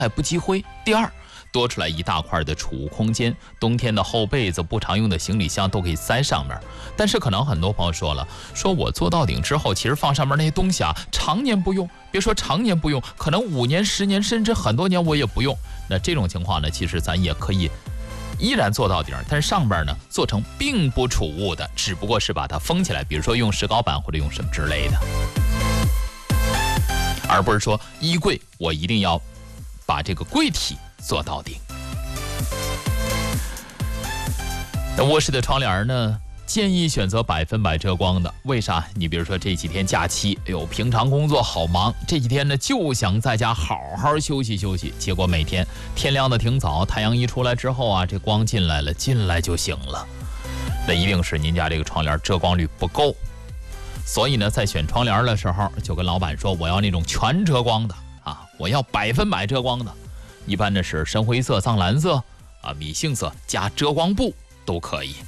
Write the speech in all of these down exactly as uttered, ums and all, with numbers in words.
哎，不积灰。第二，多出来一大块的储物空间，冬天的厚被子、不常用的行李箱都可以塞上面。但是可能很多朋友说了，说我做到顶之后，其实放上面那些东西啊，常年不用，别说常年不用，可能五年、十年，甚至很多年我也不用。那这种情况呢，其实咱也可以依然做到顶，但是上边呢做成并不储物的，只不过是把它封起来，比如说用石膏板或者用什么之类的，而不是说衣柜我一定要把这个柜体做到顶。那卧室的窗帘呢，建议选择百分百遮光的。为啥？你比如说这几天假期，哎呦，平常工作好忙，这几天呢就想在家好好休息休息，结果每天天亮的挺早，太阳一出来之后啊，这光进来了，进来就醒了，那一定是您家这个窗帘遮光率不够。所以呢，在选窗帘的时候，就跟老板说，我要那种全遮光的啊，我要百分百遮光的。一般的是深灰色、藏蓝色啊、米杏色加遮光布都可以。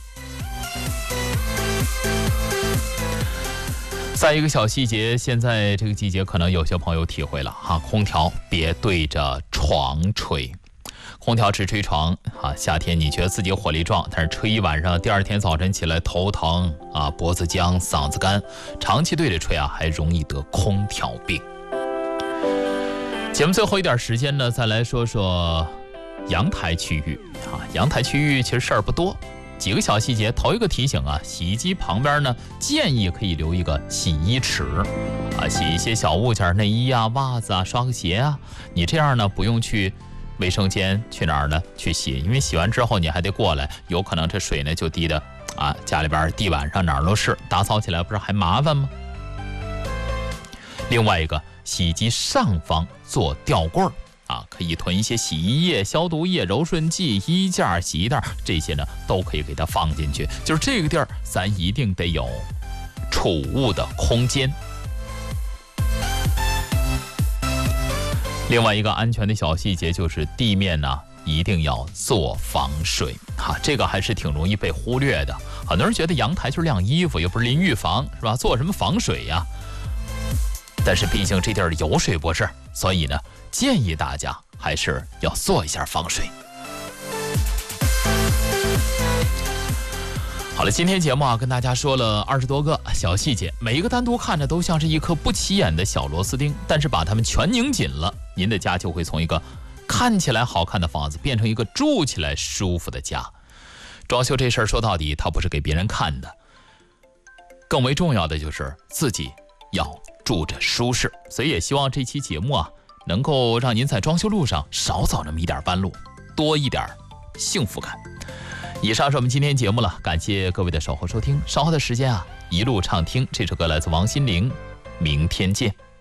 再一个小细节，现在这个季节可能有些朋友体会了哈，空调别对着床吹，空调只吹床啊，夏天你觉得自己火力壮，但是吹一晚上，第二天早晨起来头疼啊，脖子僵，嗓子干，长期对着吹啊，还容易得空调病。节目最后一点时间呢，再来说说阳台区域啊，阳台区域其实事儿不多。几个小细节，头一个提醒啊，洗衣机旁边呢，建议可以留一个洗衣池啊，洗一些小物件，内衣啊、袜子啊、刷个鞋啊。你这样呢，不用去卫生间，去哪儿呢？去洗，因为洗完之后你还得过来，有可能这水呢就滴的啊，家里边地板上哪儿都是，打扫起来不是还麻烦吗？另外一个，洗衣机上方做吊柜啊，可以囤一些洗衣液、消毒液、柔顺剂、衣架、洗衣袋，这些呢都可以给它放进去。就是这个地儿，咱一定得有储物的空间。另外一个安全的小细节就是地面呢一定要做防水哈、啊，这个还是挺容易被忽略的。很多人觉得阳台就是晾衣服，又不是淋浴房，是吧？做什么防水呀？但是毕竟这地儿有水不是，所以呢，建议大家还是要做一下防水。好了，今天节目啊，跟大家说了二十多个小细节，每一个单独看着都像是一颗不起眼的小螺丝钉，但是把它们全拧紧了，您的家就会从一个看起来好看的房子变成一个住起来舒服的家。装修这事儿说到底，它不是给别人看的，更为重要的就是自己要住着舒适。所以也希望这期节目啊，能够让您在装修路上少走那么一点半路，多一点幸福感。以上是我们今天节目了，感谢各位的守候收听。稍后的时间啊，一路畅听这首歌来自王心凌，明天见。